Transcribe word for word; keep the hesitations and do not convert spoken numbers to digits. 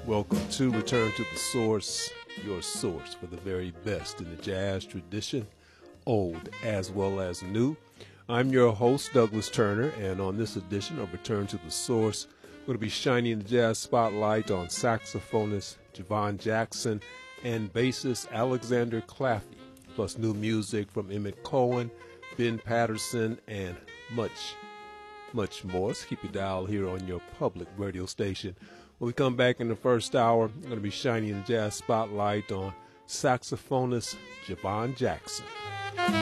Welcome to Return to the Source, your source for the very best in the jazz tradition, old as well as new. I'm your host, Douglas Turner, and on this edition of Return to the Source, I'm going to be shining the jazz spotlight on saxophonist Javon Jackson and bassist Alexander Claffey, plus new music from Emmett Cohen, Ben Patterson, and much, much more. So keep your dial here on your public radio station. When we come back in the first hour, I'm going to be shining the jazz spotlight on saxophonist Javon Jackson.